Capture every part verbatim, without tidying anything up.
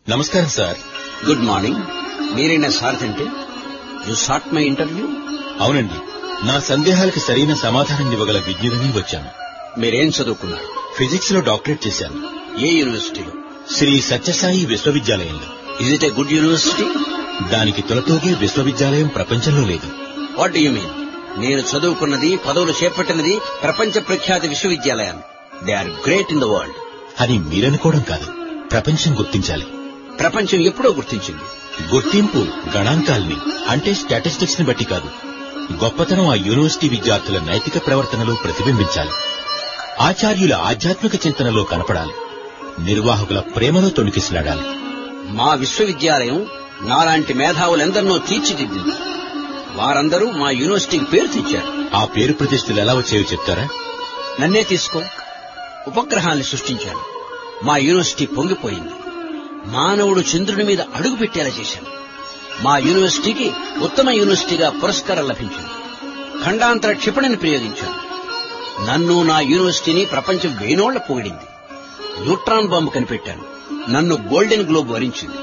నమస్కారం sir. Good morning. మీరేనా sir అంటే యు సాట్ మై ఇంటర్వ్యూ? అవునండి, నా సందేహాలకు సరైన సమాధానం ఇవ్వగల విజ్ఞులని వచ్చాను. మీరేం చదువుకున్నారు? ఫిజిక్స్ లో డాక్టరేట్ చేశాను. ఏ యూనివర్సిటీలో? శ్రీ సత్యసాయి విశ్వవిద్యాలయంలో. Is it a good university? దానికి తొలతూగే విశ్వవిద్యాలయం ప్రపంచంలో లేదు. What do you mean? నేను చదువుకున్నది, పదవులు చేపట్టినది ప్రపంచ ప్రఖ్యాత విశ్వవిద్యాలయాలు. They are great in the world అని మీరనుకోవడం కాదు, ప్రపంచం గుర్తించాలి. ప్రపంచం ఎప్పుడో గుర్తించింది. గుర్తింపు గణాంకాల్ని అంటే స్టాటిస్టిక్స్ ని బట్టి కాదు. గొప్పతనం ఆ యూనివర్సిటీ విద్యార్థుల నైతిక ప్రవర్తనలో ప్రతిబింబించాలి. ఆచార్యుల ఆధ్యాత్మిక చింతనలో కనపడాలి. నిర్వాహకుల ప్రేమలో తొణికిసలాడాలి. మా విశ్వవిద్యాలయం నాలాంటి మేధావులెందరినో తీర్చిదిద్దింది. వారందరూ మా యూనివర్సిటీకి పేరు తెచ్చారు. ఆ పేరు ప్రతిష్టలు ఎలా వచ్చాయో చెప్తారా? నన్నే తీసుకో. ఉపగ్రహాన్ని సృష్టించాను. మా యూనివర్సిటీ పొంగిపోయింది. మానవుడు చంద్రుని మీద అడుగు పెట్టేలా చేశాను. మా యూనివర్సిటీకి ఉత్తమ యూనివర్సిటీగా పురస్కారం లభించింది. ఖండాంతర క్షిపణిని ప్రయోగించాను. నన్ను, నా యూనివర్సిటీని ప్రపంచం వేనోళ్ల పొగిడింది. Neutron bomb కనిపెట్టాను. నన్ను గోల్డెన్ గ్లోబ్ వరించింది.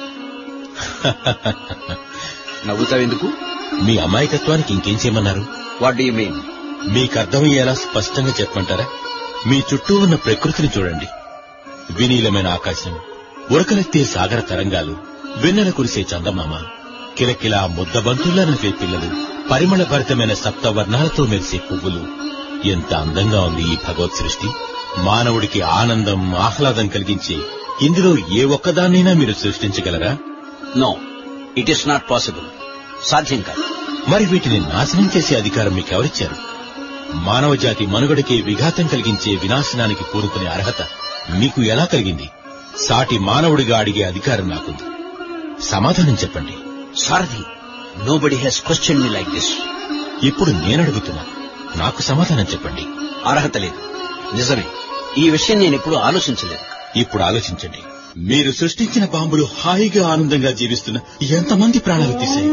నవ్వుతావెందుకు? మీ అమాయకత్వానికి ఇంకేం చేయమన్నారు? What do you mean? మీకు అర్థమయ్యేలా స్పష్టంగా చెప్పమంటారా? మీ చుట్టూ ఉన్న ప్రకృతిని చూడండి. వినీలమైన ఆకాశం, ఉరకలెత్తే సాగర తరంగాలు, వెన్నెల కురిసే చందమామ, కిలకిలా ముద్దబంతుల్లా నవ్వే పిల్లలు, పరిమళ భరితమైన సప్తవర్ణాలతో మెరిసే పువ్వులు. ఎంత అందంగా ఉంది ఈ భగవత్ సృష్టి. మానవుడికి ఆనందం, ఆహ్లాదం కలిగించే ఇందులో ఏ ఒక్కదాన్నైనా మీరు సృష్టించగలరా? No, it is not possible. సాధ్యం కాదు. మరి వీటిని నాశనం చేసే అధికారం మీకెవరిచ్చారు? మానవ జాతి మనుగడకే విఘాతం కలిగించే వినాశనానికి కోరుకునే అర్హత మీకు ఎలా కలిగింది? సాటి మానవుడిగా అడిగే అధికారం నాకుంది. సమాధానం చెప్పండి. సారథి, nobody has question me like this. ఇప్పుడు నేనడుగుతున్నా, నాకు సమాధానం చెప్పండి. అర్హత లేదు. నిజమే, ఈ విషయం నేనెప్పుడు ఆలోచించలేదు. ఇప్పుడు ఆలోచించండి. మీరు సృష్టించిన బాంబులు హాయిగా ఆనందంగా జీవిస్తున్న ఎంతమంది ప్రాణాలు తీశాయి?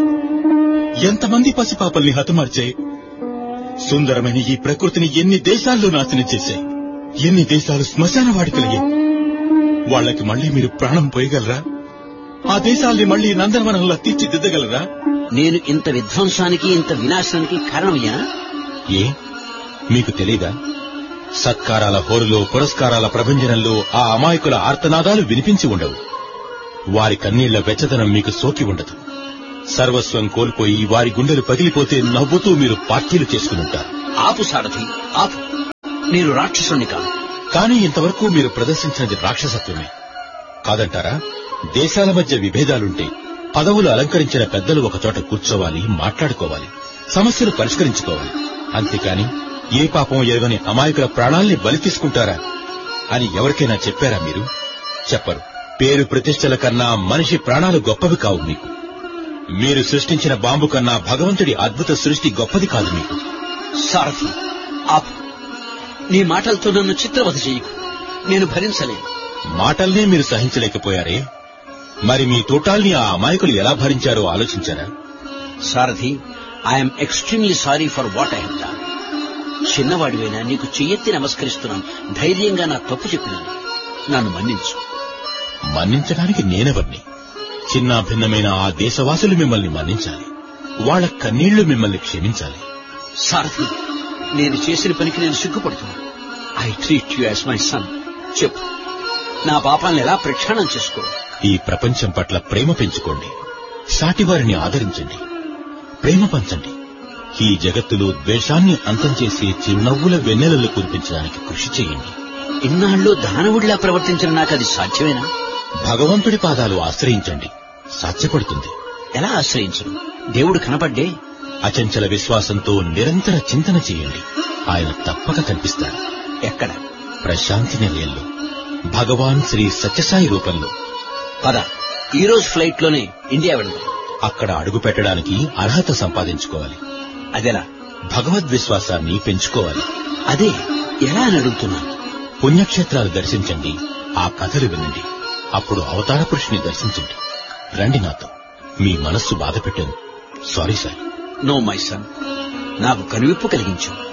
ఎంతమంది పసిపాపల్ని హతమార్చాయి? సుందరమైన ఈ ప్రకృతిని ఎన్ని దేశాల్లో నాశనం చేశాయి? ఎన్ని దేశాలు శ్మశాన వాడికలయ్యాయి? వాళ్లకి మళ్లీ మీరు ప్రాణం పోయగలరా? ఆ దేశాల్ని మళ్లీ నందనవనంలా తీర్చిదిద్దగలరా? నేను ఇంత విధ్వంసానికి, ఇంత వినాశనానికి కారణమయ్యా? ఏ మీకు తెలీదా? సత్కారాల హోరులో, పురస్కారాల ప్రభంజనంలో ఆ అమాయకుల ఆర్తనాదాలు వినిపించి ఉండవు. వారి కన్నీళ్ల వెచ్చదనం మీకు సోకి ఉండదు. సర్వస్వం కోల్పోయి వారి గుండెలు పగిలిపోతే నవ్వుతూ మీరు పార్టీలు చేసుకునుంటారు. ఆపు సారథి, ఆపు. నేను రాక్షసుని కాదు. కానీ ఇంతవరకు మీరు ప్రదర్శించినది రాక్షసత్వమే కాదంటారా? దేశాల మధ్య విభేదాలుంటే పదవులు అలంకరించిన పెద్దలు ఒకచోట కూర్చోవాలి, మాట్లాడుకోవాలి, సమస్యలు పరిష్కరించుకోవాలి. అంతేకాని ఏ పాపం ఎరుగని అమాయకుల ప్రాణాల్ని బలి తీసుకుంటారా అని ఎవరికైనా చెప్పారా మీరు? చెప్పరు. పేరు ప్రతిష్టల కన్నా మనిషి ప్రాణాలు గొప్పవి కావు మీకు. మీరు సృష్టించిన బాంబు కన్నా భగవంతుడి అద్భుత సృష్టి గొప్పది కాదు మీకు. సారథి, ఆపు. నీ మాటలతో నన్ను చిత్రవధ చేయకు. నేను భరించలేను. మాటల్నే మీరు సహించలేకపోయారే, మరి మీ తోటాల్ని ఆ అమాయకులు ఎలా భరించారో ఆలోచించారా? సారథి, I'm extremely sorry for what I have done. చిన్నవాడివైనా నీకు చెయ్యెత్తి నమస్కరిస్తున్నాను. ధైర్యంగా నా తప్పు చెప్పినాను. నన్ను మన్నించు. మన్నించడానికి నేనెవర్ని? చిన్న భిన్నమైన ఆ దేశవాసులు మిమ్మల్ని మన్నించాలి. వాళ్ల కన్నీళ్లు మిమ్మల్ని క్షమించాలి. సారథి, నేను చేసిన పనికి నేను సిగ్గుపడుతున్నాను. I treat you as my son. చెప్పు, నా పాపాలను ఎలా ప్రక్షాళన చేసుకో? ఈ ప్రపంచం పట్ల ప్రేమ పెంచుకోండి. సాటివారిని ఆదరించండి. ప్రేమ పంచండి. ఈ జగత్తులో ద్వేషాన్ని అంతం చేసే చిరునవ్వుల వెన్నెలలు కురిపించడానికి కృషి చేయండి. ఇన్నాళ్ళు దానవుడిలా ప్రవర్తించిన నాకు అది సాధ్యమేనా? భగవంతుడి పాదాలు ఆశ్రయించండి, సాధ్యపడుతుంది. ఎలా ఆశ్రయించను? దేవుడు కనపడ్డే. అచంచల విశ్వాసంతో నిరంతర చింతన చేయండి. ఆయన తప్పక కనిపిస్తాడు. ఎక్కడ? ప్రశాంతి నిలయంలో, భగవాన్ శ్రీ సత్యసాయి రూపంలో. పద, ఈ రోజు ఫ్లైట్ లోనే ఇండియా వెళ్దాం. అక్కడ అడుగు పెట్టడానికి అర్హత సంపాదించుకోవాలి. అదెలా? భగవద్విశ్వాసాన్ని పెంచుకోవాలి. అదే ఎలా అని అడుగుతున్నాను. పుణ్యక్షేత్రాలు దర్శించండి, ఆ కథలు వినండి. అప్పుడు అవతార పురుషుని దర్శించండి. రండి నాతో. మీ మనస్సు బాధ పెట్టాను. Sorry sir. No my son, నాకు కనువిప్పు కలిగించు.